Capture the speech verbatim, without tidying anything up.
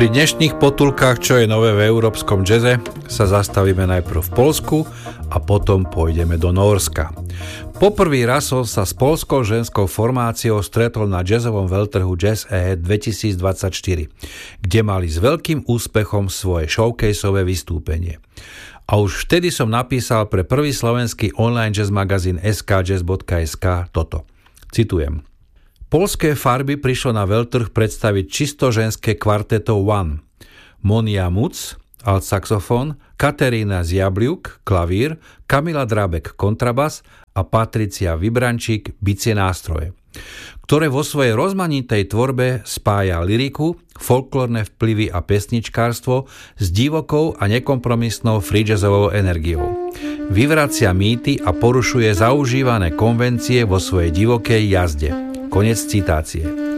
Pri dnešných potulkách, čo je nové v európskom jazze, sa zastavíme najprv v Poľsku a potom pôjdeme do Nórska. Poprvý raz som sa s poľskou ženskou formáciou stretol na jazzovom veľtrhu Jazz Ahead dvetisícdvadsaťštyri, kde mali s veľkým úspechom svoje showcaseové vystúpenie. A už vtedy som napísal pre prvý slovenský online jazz magazín es ká jazz bodka es ká toto. Citujem. Poľské farby prišlo na veľtrh predstaviť čisto ženské kvarteto One. Monia Muc, altsaxofón, Katerína Ziabliuk, klavír, Kamila Drábek, kontrabas a Patricia Vybrančík, bicie nástroje, ktoré vo svojej rozmanitej tvorbe spája lyriku, folklórne vplyvy a pesničkárstvo s divokou a nekompromisnou freejazzovou energiou. Vyvracia mýty a porušuje zaužívané konvencie vo svojej divokej jazde. Konec citácie.